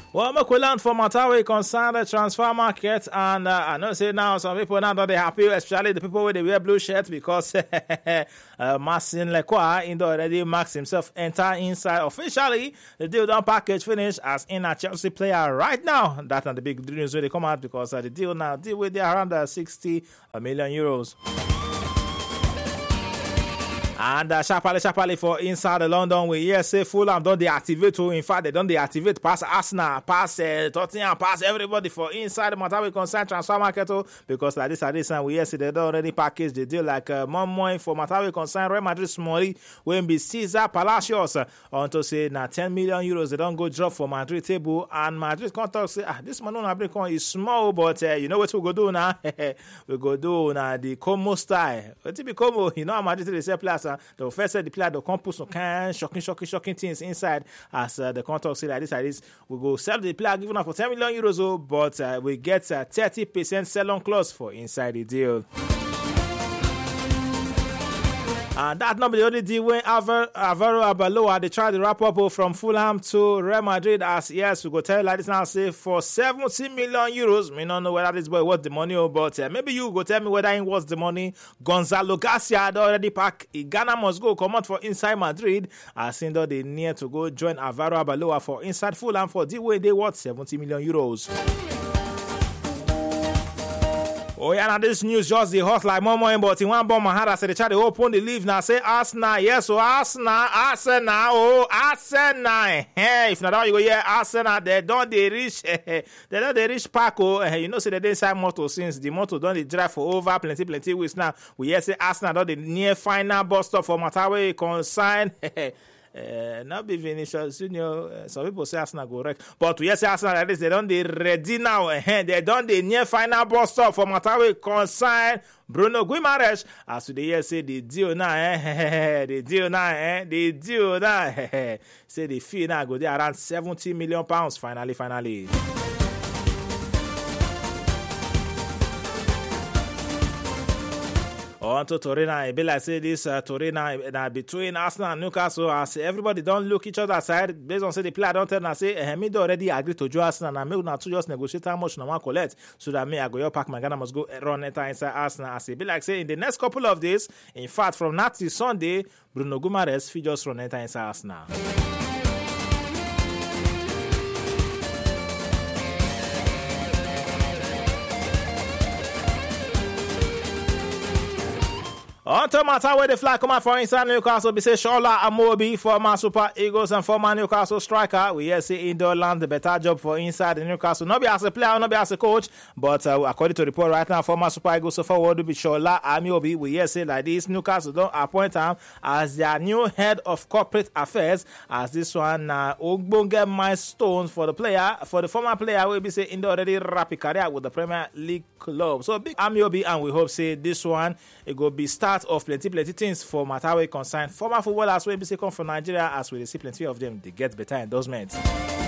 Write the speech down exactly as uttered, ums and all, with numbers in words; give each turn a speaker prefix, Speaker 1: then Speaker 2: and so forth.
Speaker 1: Well, make we learn from matter wey concern the transfer market, and uh, I know say now some people now don't they happy, especially the people with the wear blue shirt, because uh, Marcin Leclerc in already marks himself enter inside officially. The deal done package finish as in a Chelsea player right now. That's not the big news when they come out, because uh, the deal now deal with the around uh, sixty million euros. And uh, sharply, sharply for inside the London, we hear say Fulham don't deactivate too. In fact, they don't deactivate pass Arsenal, pass uh, Tottenham, pass everybody for inside the matter we concern transfer market too, because like this at this time we hear say they don't already package the deal like uh, more money for matter we concern Real Madrid Smolly when be Cesar Palacios uh, until say now ten million euros they don't go drop for Madrid table, and Madrid contact say ah this man on break on is small, but uh, you know what we go do now? We go do now the Como style. What be Como? You know how Madrid they say players. The first said the player will come put some kind shocking, shocking, shocking things inside as uh, the contract say like this, like this. We go sell the player given up for ten million euros, oh, but uh, we get a thirty percent sell-on clause for inside the deal. And that not be the only deal when Alvaro Arbeloa they try to wrap up from Fulham to Real Madrid. As yes, we go tell you like this now, say for seventy million euros. We don't know whether this boy worth the money, or but uh, maybe you go tell me whether he worth the money. Gonzalo Garcia had already packed. Ghana must go come out for inside Madrid. As in though they near to go join Alvaro Arbeloa for inside Fulham for the way they worth seventy million euros. Oh yeah, now this news just the hot like more more, but in one bomb my heart I said they try to open the leave now. Say Arsenal, yes, so Arsenal, Arsenal, oh Arsenal. Hey, if not that you go yeah, Arsenal, they don't they reach they don't they reach Paco. Uh, you know, say they didn't sign motor since the motor don't they drive for over plenty plenty weeks now. We hear say Arsenal don't the near final bus stop for Matawe consign. Uh, not be Vinicius Junior. Uh, some people say Arsenal go wreck, but yes, Arsenal like this, they don't they ready now. Uh, they don't they near final bus stop for Matawe consign Bruno Guimaraes. As today here say the deal now, eh? the deal now, eh? the deal now. Say the fee now go there around seventy million pounds. Finally, finally. On to Torino, it be like say this uh, Torino uh, between Arsenal and Newcastle. As everybody don't look each other aside based on say the player don't tell and say eh, me do already agree to join Arsenal and me not to just negotiate how much no one collect so that me I go your pack my Ghana must go run enter inside Arsenal. As it be like say in the next couple of days, in fact from now till Sunday, Bruno Guimaraes fi just run enter inside Arsenal. On to matter where the flag come out for inside Newcastle, we say Shola Amobi, former Super Eagles and former Newcastle striker. We hear say indoor land the better job for inside the Newcastle. Not be as a player, not be as a coach, but uh, according to the report right now, former Super Eagles so forward will be Shola Amobi. We hear say like this, Newcastle don't appoint him as their new head of corporate affairs. As this one, uh, Ogbonge milestone for the player, for the former player, will be say indoor already rapid career with the Premier League club. So big Amobi, and we hope say this one it go be start of plenty plenty things for Matawe concern former footballers wey be say come from Nigeria. As we see plenty of them, they get better endorsements.